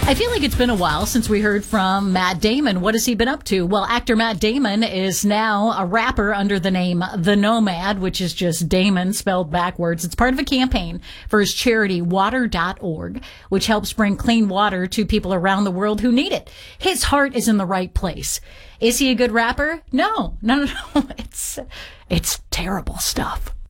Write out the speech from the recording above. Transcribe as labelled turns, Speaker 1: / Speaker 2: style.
Speaker 1: I feel like it's been a while since we heard from Matt Damon. What has he been up to? Well, actor Matt Damon is now a rapper under the name The Nomad, which is just Damon spelled backwards. It's part of a campaign for his charity, water.org, which helps bring clean water to people around the world who need it. His heart is in the right place. Is he a good rapper? No. It's terrible stuff.